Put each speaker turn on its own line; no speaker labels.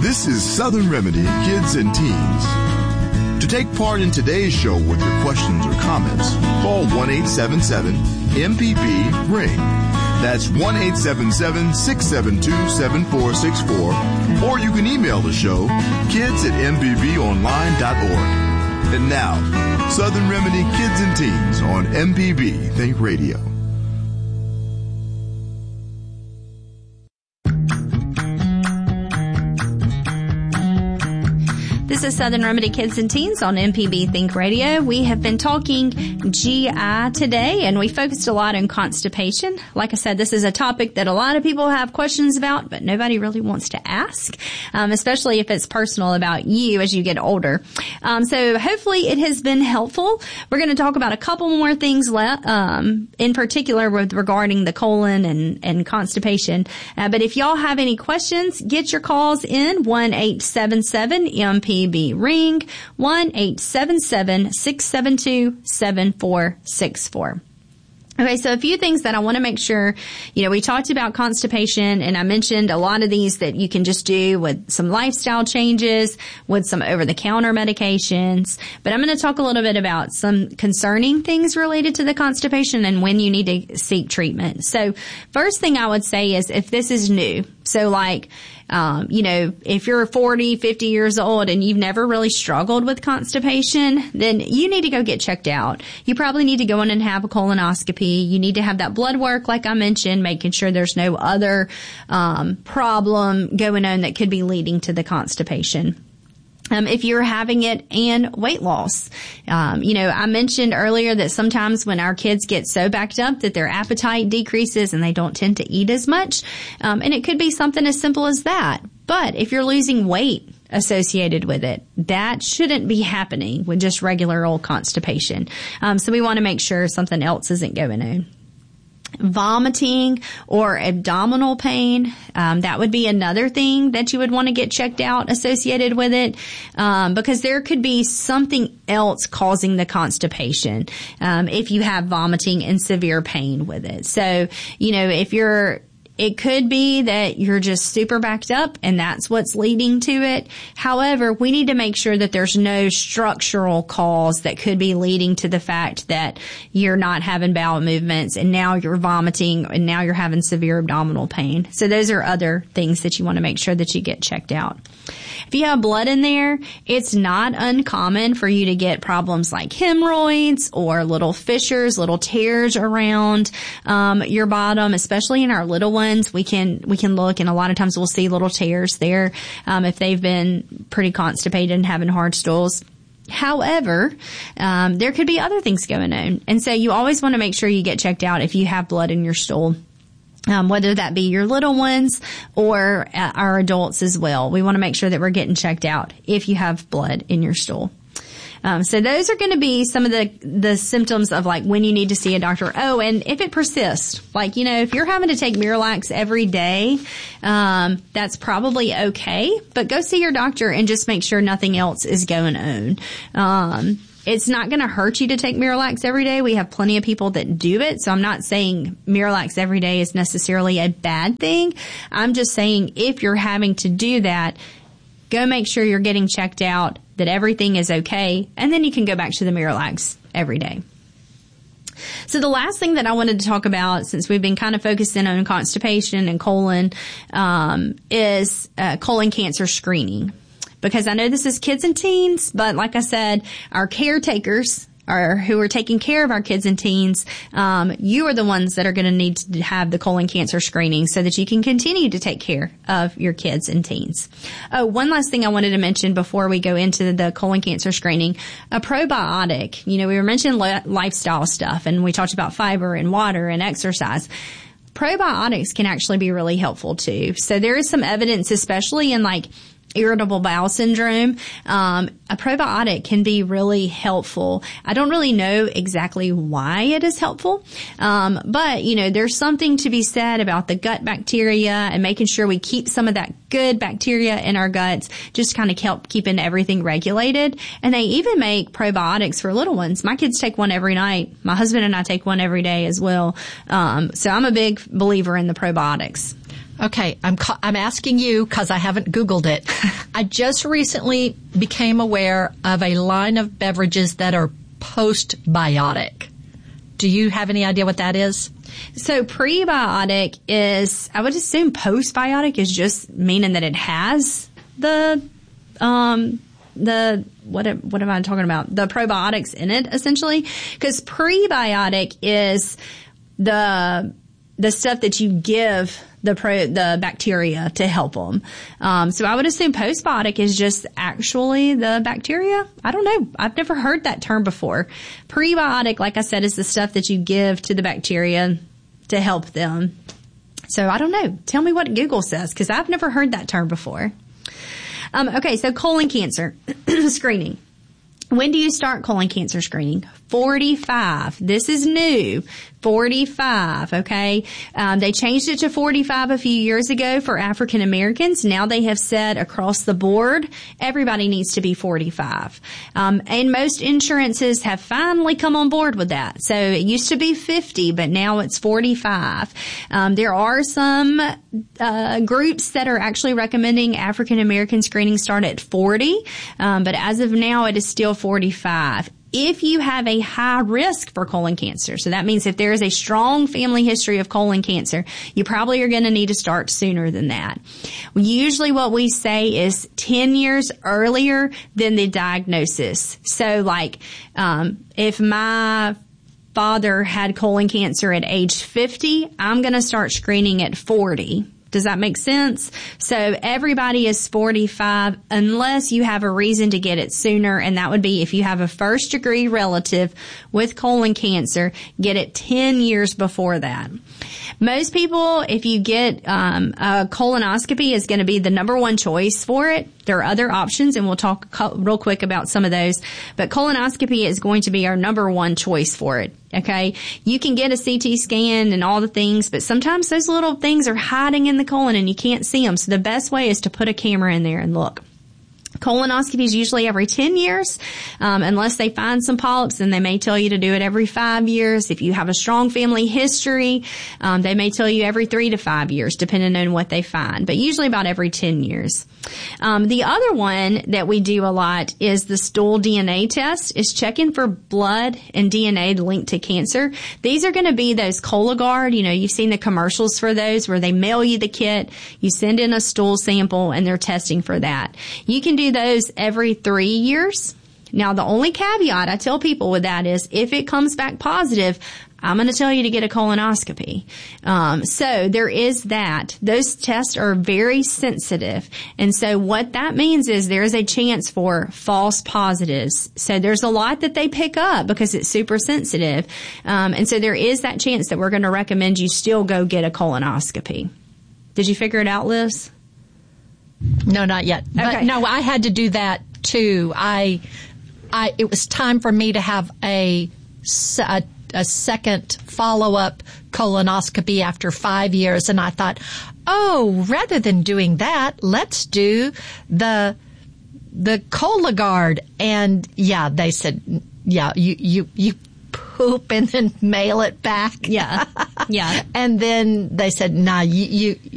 This is Southern Remedy Kids and Teens. To take part in today's show with your questions or comments, call 1-877-MPB-RING. That's 1-877-672-7464. Or you can email the show, kids@mpbonline.org. And now, Southern Remedy Kids and Teens on MPB Think Radio.
This is Southern Remedy Kids and Teens on MPB Think Radio. We have been talking GI today, and we focused a lot on constipation. Like I said, this is a topic that a lot of people have questions about, but nobody really wants to ask, especially if it's personal about you as you get older. So hopefully it has been helpful. We're going to talk about a couple more things in particular regarding the colon and constipation. But if y'all have any questions, get your calls in 1-877-MPB Ring, 1-877-672-7464. Okay, so a few things that I want to make sure, we talked about constipation, and I mentioned a lot of these that you can just do with some lifestyle changes, with some over-the-counter medications. But I'm going to talk a little bit about some concerning things related to the constipation and when you need to seek treatment. So first thing I would say is if this is new, so like, if you're 40, 50 years old and you've never really struggled with constipation, then you need to go get checked out. You probably need to go in and have a colonoscopy. You need to have that blood work, like I mentioned, making sure there's no other problem going on that could be leading to the constipation. If you're having it and weight loss. I mentioned earlier that sometimes when our kids get so backed up that their appetite decreases and they don't tend to eat as much. And it could be something as simple as that. But if you're losing weight associated with it, that shouldn't be happening with just regular old constipation. So we want to make sure something else isn't going on. Vomiting or abdominal pain, that would be another thing that you would want to get checked out associated with it, because there could be something else causing the constipation, if you have vomiting and severe pain with it. So, it could be that you're just super backed up and that's what's leading to it. However, we need to make sure that there's no structural cause that could be leading to the fact that you're not having bowel movements and now you're vomiting and now you're having severe abdominal pain. So those are other things that you want to make sure that you get checked out. If you have blood in there, it's not uncommon for you to get problems like hemorrhoids or little fissures, little tears around your bottom, especially in our little ones. We can look, and a lot of times we'll see little tears there if they've been pretty constipated and having hard stools. However, there could be other things going on. And so you always want to make sure you get checked out if you have blood in your stool. Whether that be your little ones or our adults as well. We want to make sure that we're getting checked out if you have blood in your stool. So those are going to be some of the symptoms of like when you need to see a doctor. Oh, and if it persists, like, if you're having to take Miralax every day, that's probably okay, but go see your doctor and just make sure nothing else is going on. It's not going to hurt you to take Miralax every day. We have plenty of people that do it. So I'm not saying Miralax every day is necessarily a bad thing. I'm just saying if you're having to do that, go make sure you're getting checked out, that everything is okay, and then you can go back to the Miralax every day. So the last thing that I wanted to talk about, since we've been kind of focusing on constipation and colon, is colon cancer screening. Because I know this is kids and teens, but like I said, our caretakers who are taking care of our kids and teens, you are the ones that are going to need to have the colon cancer screening so that you can continue to take care of your kids and teens. Oh, one last thing I wanted to mention before we go into the colon cancer screening, a probiotic. We were mentioning lifestyle stuff, and we talked about fiber and water and exercise. Probiotics can actually be really helpful too. So there is some evidence, especially in like irritable bowel syndrome, a probiotic can be really helpful. I don't really know exactly why it is helpful, but there's something to be said about the gut bacteria and making sure we keep some of that good bacteria in our guts, just kind of help keeping everything regulated. And they even make probiotics for little ones. My kids take one every night. My husband and I take one every day as well. So I'm a big believer in the probiotics.
Okay, I'm asking you because I haven't Googled it. I just recently became aware of a line of beverages that are postbiotic. Do you have any idea what that is?
So prebiotic is, I would assume postbiotic is just meaning that it has what am I talking about? The probiotics in it, essentially. Because prebiotic is the stuff that you give the bacteria to help them. So I would assume postbiotic is just actually the bacteria. I don't know. I've never heard that term before. Prebiotic, like I said, is the stuff that you give to the bacteria to help them. So I don't know. Tell me what Google says, because I've never heard that term before. Okay, so colon cancer screening. When do you start colon cancer screening? 45. This is new. 45, okay? They changed it to 45 a few years ago for African Americans. Now they have said across the board, everybody needs to be 45. And most insurances have finally come on board with that. So it used to be 50, but now it's 45. There are some groups that are actually recommending African American screening start at 40, but as of now, it is still 45. If you have a high risk for colon cancer, so that means if there is a strong family history of colon cancer, you probably are going to need to start sooner than that. Usually what we say is 10 years earlier than the diagnosis. So like, if my father had colon cancer at age 50, I'm going to start screening at 40. Does that make sense? So everybody is 45 unless you have a reason to get it sooner, and that would be if you have a first-degree relative with colon cancer, get it 10 years before that. Most people, if you get a colonoscopy, is going to be the number one choice for it. There are other options, and we'll talk real quick about some of those. But colonoscopy is going to be our number one choice for it. Okay? You can get a CT scan and all the things, but sometimes those little things are hiding in the colon and you can't see them. So the best way is to put a camera in there and look. Colonoscopy is usually every 10 years, unless they find some polyps, and they may tell you to do it every 5 years. If you have a strong family history, they may tell you every 3 to 5 years, depending on what they find, but usually about every 10 years. The other one that we do a lot is the stool DNA test, is checking for blood and DNA linked to cancer. These are going to be those Cologuard. You know, you've seen the commercials for those where they mail you the kit, you send in a stool sample, and they're testing for that. You can do those every 3 years. Now, the only caveat I tell people with that is if it comes back positive, I'm going to tell you to get a colonoscopy. So there is that. Those tests are very sensitive. And so what that means is there is a chance for false positives. So there's a lot that they pick up because it's super sensitive. And so there is that chance that we're going to recommend you still go get a colonoscopy. Did you figure it out, Liz?
No, not yet.
Okay.
But no, I had to do that too. It was time for me to have a second follow-up colonoscopy after 5 years, and I thought, oh, rather than doing that, let's do the Cologuard. And yeah, they said, yeah, you poop and then mail it back.
Yeah. Yeah.
And then they said, nah, you